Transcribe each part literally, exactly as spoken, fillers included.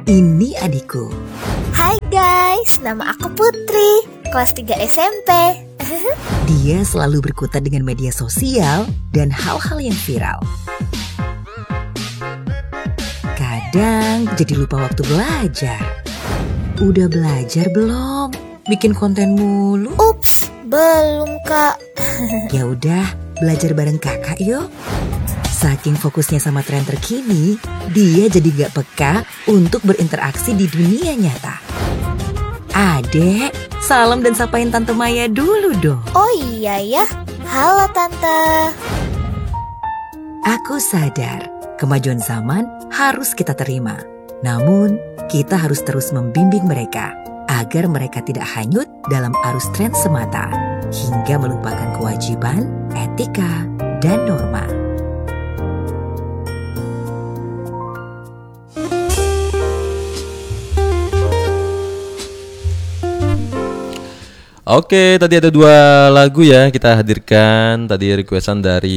Ini adikku. Hai guys, nama aku Putri, kelas tiga S M P. Dia selalu berkutat dengan media sosial dan hal-hal yang viral. Kadang jadi lupa waktu belajar. Udah belajar belum? Bikin konten mulu. Ups, belum kak. Ya udah, belajar bareng kakak yuk. Saking fokusnya sama tren terkini, dia jadi gak peka untuk berinteraksi di dunia nyata. Adek, salam dan sapain Tante Maya dulu dong. Oh iya ya, halo Tante. Aku sadar, kemajuan zaman harus kita terima. Namun, kita harus terus membimbing mereka agar mereka tidak hanyut dalam arus tren semata, hingga melupakan kewajiban, etika, dan norma. Oke, tadi ada dua lagu ya kita hadirkan. Tadi requestan dari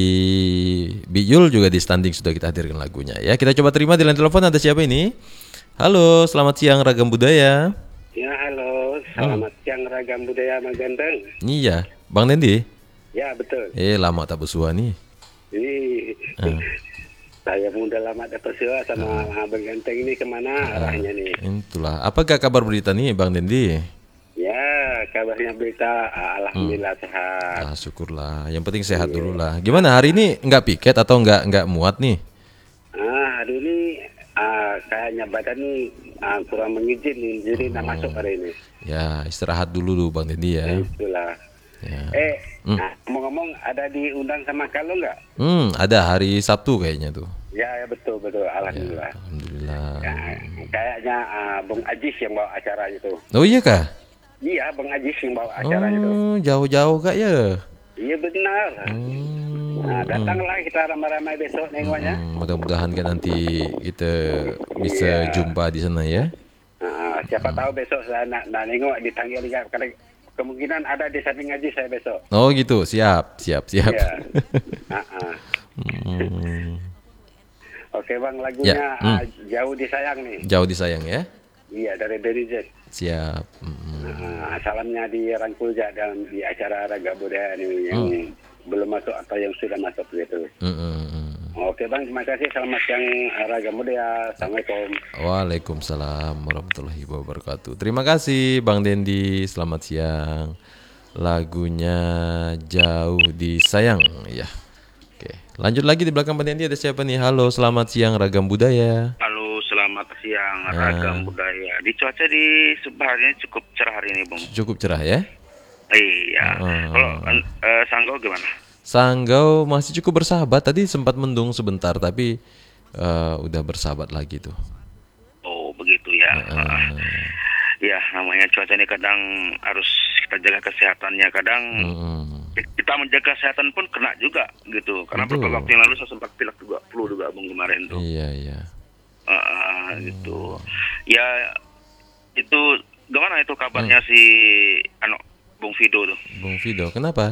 Biyul, juga di standing sudah kita hadirkan lagunya ya. Kita coba terima di line telepon, ada siapa ini? Halo, selamat siang Ragam Budaya. Ya, halo, selamat oh. siang Ragam Budaya Maganteng. Iya, Bang Dendi? Ya, betul. Eh, lama tak bersua nih. Ini ah. Saya muda lama tak bersua sama ah. Bang Ganteng ini kemana ah. arahnya nih? Itulah, apakah kabar berita nih Bang Dendi? Ya, kabarnya berita alhamdulillah hmm. sehat. Ah, syukurlah. Yang penting sehat dulu lah. Gimana hari ini, nggak piket atau nggak nggak muat nih? Ah, hari ini ah, kayaknya badan nih ah, kurang mengizinkan, jadi nggak oh. masuk hari ini. Ya, istirahat dulu dulu Bang Dendi ya. Itulah. Ya. Eh, hmm. nah, ngomong-ngomong ada diundang sama Kalau nggak? Hmm, ada hari Sabtu kayaknya tuh. Ya, ya betul betul. Alhamdulillah. Ya, alhamdulillah. Ya, kayaknya ah, Bung Ajis yang bawa acara itu. Oh iya kah? Iya, Bang Ajis yang bawa acara oh, itu. Oh, jauh-jauh kak ya? Iya benar. Hmm. Nah, datanglah kita ramai-ramai besok nengoknya. Hmm, mudah-mudahan kan nanti kita bisa iya. jumpa di sana ya. Nah, siapa hmm. tahu besok saya nak, nak nengok di Tanggal Liga. Kemungkinan ada di samping Ajis saya besok. Oh gitu, siap, siap, siap. Iya. uh-uh. hmm. Oke Bang, lagunya ya. hmm. uh, Jauh Disayang nih. Jauh Disayang ya? Iya, dari Berry Z. Siap. Hmm. Nah, salamnya di Rangkulja dan di acara Raga Budaya ini yang hmm. belum masuk atau yang sudah masuk gitu. Hmm. Oke Bang, terima kasih. Selamat siang Raga Budaya. Assalamualaikum. Waalaikumsalam warahmatullahi wabarakatuh. Terima kasih Bang Dendi. Selamat siang. Lagunya Jauh Disayang ya. Oke, lanjut lagi di belakang Bang Dendi ada siapa nih? Halo, selamat siang Ragam Budaya. Halo. Selamat siang Ragam nah. Budaya. Di cuaca di sebenarnya cukup cerah hari ini, Bung. Cukup cerah ya? Iya. Uh. Kalau uh, Sanggau gimana? Sanggau masih cukup bersahabat. Tadi sempat mendung sebentar, tapi uh, udah bersahabat lagi tuh. Oh, begitu ya. Uh. Uh. Ya, namanya cuaca ini kadang harus kita jaga kesehatannya. Kadang uh. kita menjaga kesehatan pun kena juga gitu. Karena beberapa waktu yang lalu saya sempat pilek juga, flu juga Bung kemarin tuh. Iya, iya. Uh, gitu. Ya itu gimana itu kabarnya hmm. si ano Bung Fido tuh? Bung Fido, kenapa?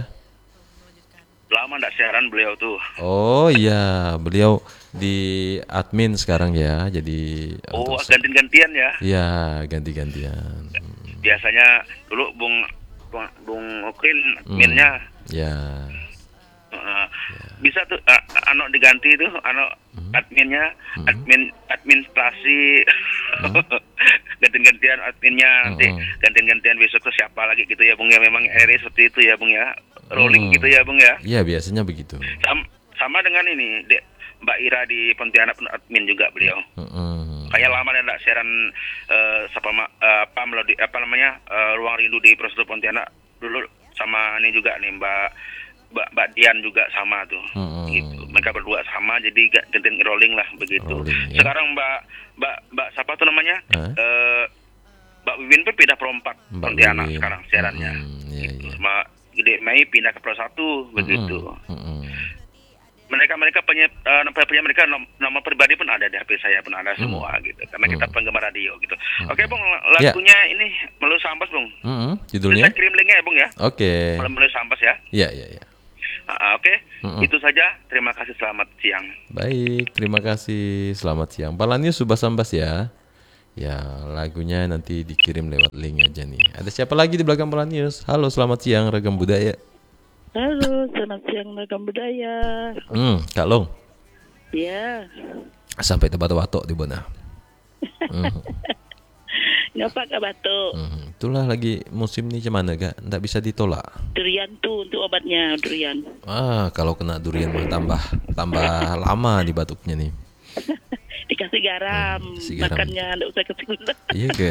Lama nggak siaran beliau tuh. Oh iya, beliau di admin sekarang ya, jadi. Oh ganti-gantian ya? Iya, ganti-gantian. Biasanya dulu Bung Bung, Bung Okin adminnya. Hmm. Ya. Uh, ya. Bisa tuh uh, ano diganti tuh ano hmm. adminnya hmm. admin administrasi hmm. ganti-gantian adminnya hmm. nanti ganti-gantian besok tuh siapa lagi gitu ya Bung ya, memang area seperti itu ya Bung ya, rolling hmm. gitu ya Bung ya. Iya biasanya begitu. Sama, sama dengan ini De, Mbak Ira di Pontianak admin juga beliau. Hmm. Kayak lama dan enggak siaran uh, siapa uh, apa melodi apa namanya uh, Ruang Rindu di Prosedur Pontianak dulu, sama ini juga nih Mbak Mbak, Mbak Dian juga sama tuh, hmm. gitu. Mereka berdua sama, jadi gantian rolling lah begitu. Rolling, ya. Sekarang Mbak Mbak Mbak siapa tuh namanya? Huh? Uh, Mbak Wiwin pun pindah Pro empat Pontianak sekarang siarannya. Hmm, iya, iya. Sama Gede Mei pindah ke Pro satu begitu. Hmm, hmm. Mereka-mereka punya uh, punya mereka nom- nomor pribadi pun ada di H P saya pun ada hmm. semua gitu. Karena hmm. kita penggemar radio gitu. Hmm. Oke Bung, lagunya ya. Ini Melulu Sambas Bung. Hmm, judulnya? Saya kirim linknya ya Bung ya. Oke. Okay. Melulu Sambas ya. Iya iya iya. Uh, Oke, okay. mm-hmm. Itu saja. Terima kasih, selamat siang. Baik, terima kasih, selamat siang. Palanya Subah Sambas ya. Ya, lagunya nanti dikirim lewat link aja nih. Ada siapa lagi di belakang Polanius? Halo, selamat siang Ragam Budaya. Halo, selamat siang Ragam Budaya. Hmm, Kak Long. Ya. Sampai tebat-watok di mana? Hmm. Ngapa Kak Batuk? Hmm. Itulah lagi musim nih cuman Kak, nggak bisa ditolak. Durian tuh untuk obatnya durian. Ah, kalau kena durian mah tambah tambah lama di batuknya nih. Dikasih garam, Hmm, dikasih garam. makannya nggak usah kasih gula. Iya ke?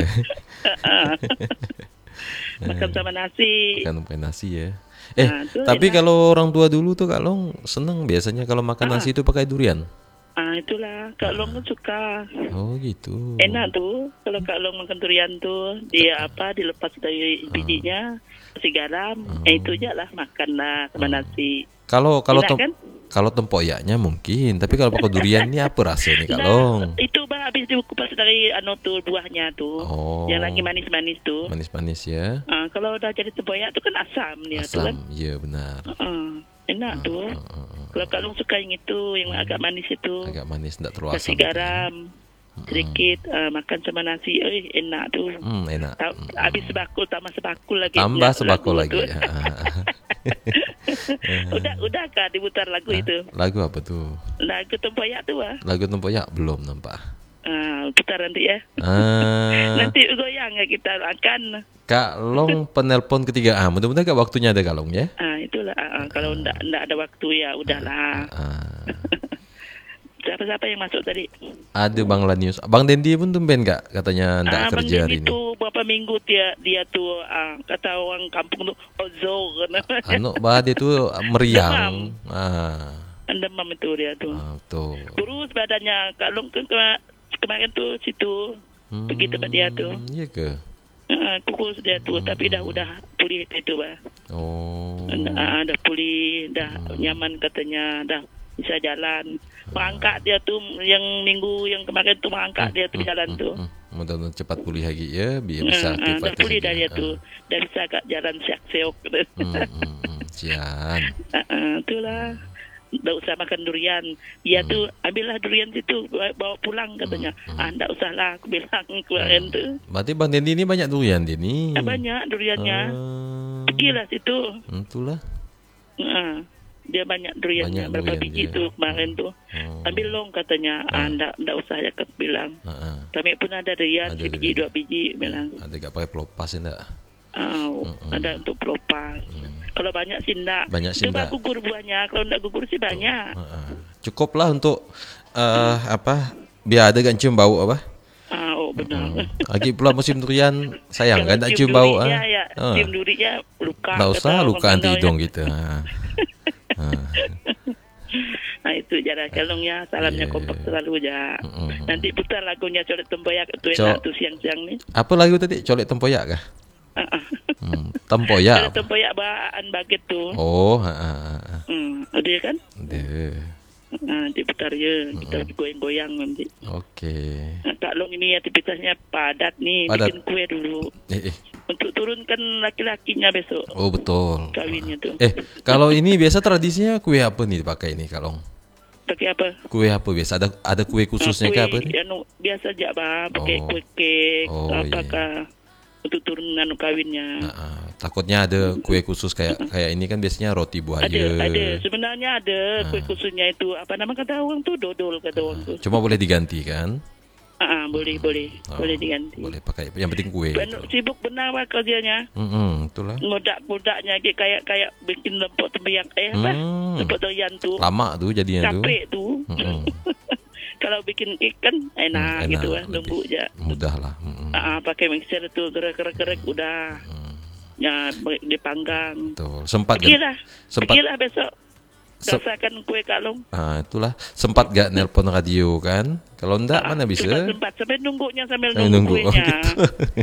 Makan sama nasi. Makan pakai nasi ya. Eh, Nah, itu tapi enak. kalau orang tua dulu tuh Kak Long seneng biasanya kalau makan Ah. nasi itu pakai durian. Ah itulah Kak Long pun suka. Oh gitu. Enak tuh kalau Kak Long makan durian tuh dia apa dilepas dari bijinya, kasih garam, eh itu aja lah makan lah sama nasi. Kalau kalau Enak tem- kan? kalau tempoyaknya mungkin, tapi kalau pakai durian ini apa rasanya Kak Long? Nah, itu bang habis dikupas dari anu tuh buahnya tuh, Oh. yang lagi manis-manis tuh. Manis-manis ya. Ah, kalau udah jadi tempoyak tuh kan asam dia tuh kan. Asam, iya benar. Ah, enak tuh. Kalau Kak Long suka yang itu, yang agak manis itu, Agak manis, enggak terlalu asam. kasih garam sedikit, ah, makan sama nasi, eh enak tuh. Hmm, enak. Ta- Habis sebakul tambah sebakul lagi. Tambah Lagu sebakul lagi. tuh. Ya. udah udah kak diputar lagu itu. Lagu apa tuh? Lagu tempoyak tuh ah. Lagu tempoyak belum nampak. Ah, putar nanti ya. Ah, Nanti goyang ya kita akan. Kak Long penelpon ketiga. Ah, mudah-mudahan Kak waktunya ada Kak Long ya. Ah itulah. Ah, ah. Kalau ndak ndak ada waktu ya udahlah. Ah, Siapa-siapa yang masuk tadi? ada Bang Lanius. Bang Dendi pun tumben Kak katanya enggak Ah, Bang kerja hari Dendi ini. tuh berapa minggu dia dia tuh ah, kata orang kampung tuh ozo. Anu, bah dia tuh meriang. Ah, Demam itu dia tuh. ah, tuh. Kurus badannya. Kak Long tuh kema- kemarin tuh situ pergi tempat dia tuh. Hmm, iya ke? Ah, kurus dia tuh, tapi dah udah pulih itu bah. Oh. Ah, dah pulih, dah nyaman katanya, dah bisa jalan. Mengangkat dia tuh yang minggu yang kemarin tuh mengangkat dia tuh jalan tuh. Hmm, mudah-mudahan cepat pulih lagi ya, biar bisa Ah, ah, aktif dah aktif pulih dah lagi. dia Ah. tuh, dah bisa agak jalan siak-siok. Hmm, hmm, hmm, Sian. Ah, ah, itulah. Nggak usah makan durian. Dia Hmm. tuh ambillah durian situ bawa bawa pulang katanya. Ah, nggak usah lah aku bilang kemarin tuh. Berarti Bang Dendi ini banyak durian dia nih. Ah, banyak duriannya. Ah, Pergilah situ. hmm, itulah. Ah, dia banyak duriannya. Banyak Berapa durian biji dia. tuh kemarin tuh. Oh. Ambil long katanya. Ah, nggak nggak usah ya kat bilang. Ah, ah. Kami pun ada durian Ada sebiji durian. dua biji bilang. Ada gak pakai pelopas ya enggak? Ah, ada untuk pelopas. Kalau banyak sih enggak. Banyak sih Coba enggak. gugur buahnya. Kalau enggak gugur sih banyak. Ah, ah. Cukup lah untuk eh apa? Biar ada gak cium bau apa? Ah, oh benar. Lagi pula musim durian sayang kan Kalau tak cium bau ah. durinya, ya, Ah. cium durinya luka. Nggak kata usah orang luka anti Sunda, hidung ya. gitu. Ah. Ah. Nah itu jarak kalungnya, salamnya Iya. kompak selalu aja. Mm-mm. Nanti putar lagunya Colet Tempoyak itu Co- enak tuh siang-siang nih. Apa lagu tadi? Colek tempoyak kah? Ah, ah. Hmm, Colet tempoyak. Tempoyak bahan baget tuh. Oh, ha, ha, ha. Hmm, ada kan? Deh. Nah, nanti putar ya, kita goyang-goyang nanti. Oke. Nah, Kak Long ini aktivitasnya padat nih, Padat. bikin kue dulu. Eh, eh. Untuk turunkan laki-lakinya besok Oh betul. kawinnya tuh. Eh, kalau ini biasa tradisinya kue apa nih dipakai nih Kalong? Pakai apa? Kue apa biasa? Ada ada kue khususnya kue, kah apa nih? anu, biasa aja bah, pakai Oh. kue kek, Oh, apakah untuk turunan kawinnya. Nah, ah, takutnya ada kue khusus kayak kayak ini kan biasanya roti buaya. Ada, ada. Sebenarnya ada Ah. kue khususnya itu. Apa nama kata orang tuh? Dodol kata orang tuh. Cuma boleh diganti kan? Ah, ah, boleh, boleh. Oh, boleh diganti. Boleh pakai. Yang penting kue. Ben, Gitu. sibuk benar wah kerjanya. Mm-mm, itulah. Ngodak-ngodaknya kayak kayak kayak bikin lempok tembiak eh apa? Hmm. Lempok durian tuh. Lama tuh jadinya tuh. Capek tuh. Mm-mm. Kalau bikin kek kan enak, Hmm, gitu enak, kan, lebih nunggu aja. Mudah lah. Mm-mm. Ah, ah, pakai mixer tuh gerak-gerak udah. Hmm. Ya dipanggang. Betul. Sempat gak? Pergilah. Sempat. Pergilah besok. Se- Rasakan kue kalung. Ah, itulah sempat gak nelpon radio kan? Kalau enggak Ah, mana bisa? Sempat, sempat. Sampai nunggunya sambil Sambil nunggu, nunggu. Oh, kuenya. gitu.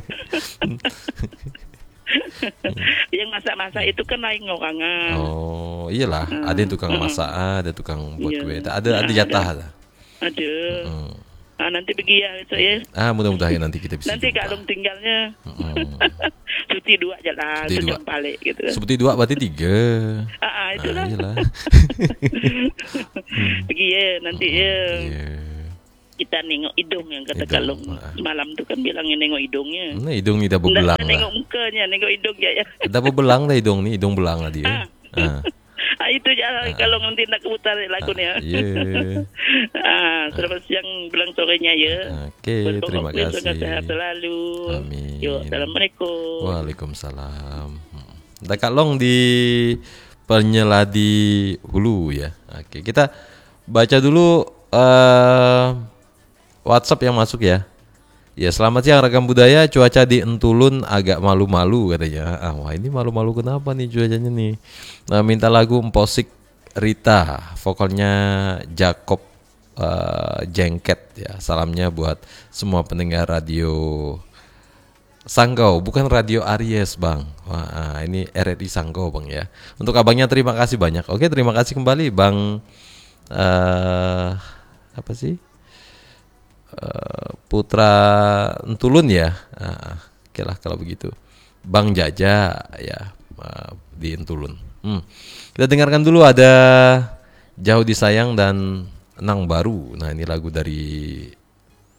Yang masak-masak itu kan lain orangan. Oh, iyalah. Ada yang tukang masak, ada tukang buat Iya. kue. Ada ada jatah lah. Ada. Hmm. Ah, nanti pergi ya besok ya. Ah, mudah-mudahan nanti kita bisa Nanti jumpa. kalung tinggalnya. Mm. Cuti dua aja lah. Cuti dua. Sedang balik gitu. Seperti dua berarti tiga. Ah, ah, Ah, itulah. iyalah. Pergi ya nanti ya. Iya. kita nengok hidung yang kata Hidung, kalau ah. malam tu kan bilangnya nengok hidungnya. Nah, hidung ni dah berbelang Nggak lah. nengok mukanya, nengok hidung ya. ya. Dah berbelang dah hidung ni, hidung belang lah dia. Ah. Ah. Ah, itu je kalau nanti nak putar lagu ni. Ah, yeah. Ah, selamat siang, bilang sorenya ya. Okey, Berdoa terima please, kasih. sehat selalu. Amin. Yo, assalamualaikum. Waalaikumsalam. Hmm. Dah Kak Long di Penyeladi Hulu ya. Oke, kita baca dulu uh, WhatsApp yang masuk ya. Ya, selamat siang Ragam Budaya. Cuaca di Entulun agak malu-malu katanya. Ah, wah ini malu-malu kenapa nih cuacanya nih? Nah, minta lagu Emposik Rita, vokalnya Jacob uh, Jengket ya. Salamnya buat semua pendengar radio Sanggau, bukan radio Aries bang. Wah, ini R R I Sanggau bang ya. Untuk abangnya terima kasih banyak. Oke, terima kasih kembali bang. Uh, apa sih? Uh, Putra Entulun ya. Uh, Oke lah kalau begitu. Bang Jaja ya uh, di Entulun. Hmm. Kita dengarkan dulu ada Jauh Disayang dan Nang Baru. Nah ini lagu dari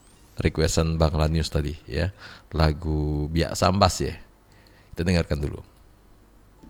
requestan Bang Lanius tadi ya. Lagu Biak Sambas ya. Kita dengarkan dulu.